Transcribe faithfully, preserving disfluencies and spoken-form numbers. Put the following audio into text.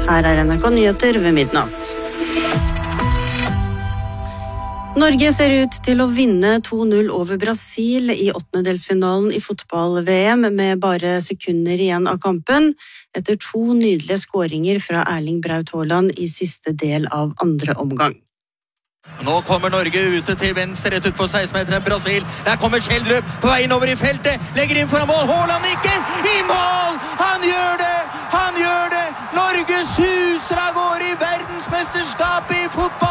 Her er N R K Nyheter ved midnatt. Norge ser ut til å vinne to null over Brasil i åttendedelsfinalen i fotball-V M med bare sekunder igjen av kampen, etter to nydelige skåringer fra Erling Braut Haaland i siste del av andre omgang. Nå kommer Norge ute til venstre rett ut på seksten-meteren Brasil. Der kommer Schjelderup på vei innover i feltet, legger inn foran mål, Haaland nikker i mål! Han gjør det! Han gjør det! Norge suser av gårde i verdensmesterskapet i fotball!